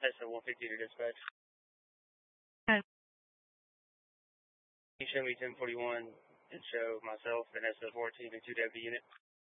SO-150 to dispatch. Okay. You show me 1041 and show myself and SO-14 and 2 deputy unit.